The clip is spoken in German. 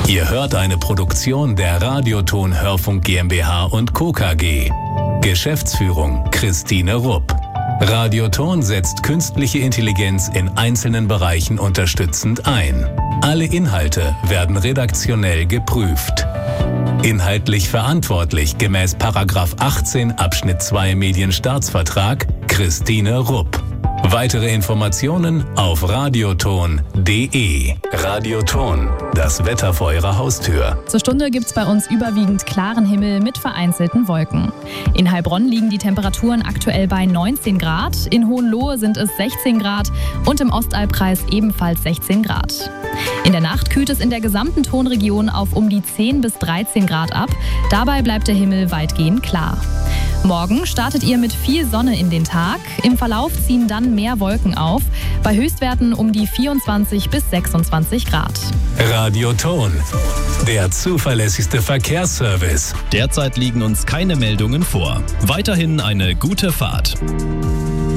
Ihr hört eine Produktion der Radioton Hörfunk GmbH und Co. KG. Geschäftsführung Christine Rupp. Radioton setzt künstliche Intelligenz in einzelnen Bereichen unterstützend ein. Alle Inhalte werden redaktionell geprüft. Inhaltlich verantwortlich gemäß § 18 Abschnitt 2 Medienstaatsvertrag Christine Rupp. Weitere Informationen auf radioton.de. Radioton, das Wetter vor Ihrer Haustür. Zur Stunde gibt es bei uns überwiegend klaren Himmel mit vereinzelten Wolken. In Heilbronn liegen die Temperaturen aktuell bei 19 Grad, in Hohenlohe sind es 16 Grad und im Ostalbkreis ebenfalls 16 Grad. In der Nacht kühlt es in der gesamten Tonregion auf um die 10 bis 13 Grad ab. Dabei bleibt der Himmel weitgehend klar. Morgen startet ihr mit viel Sonne in den Tag. Im Verlauf ziehen dann mehr Wolken auf. Bei Höchstwerten um die 24 bis 26 Grad. Radioton, der zuverlässigste Verkehrsservice. Derzeit liegen uns keine Meldungen vor. Weiterhin eine gute Fahrt.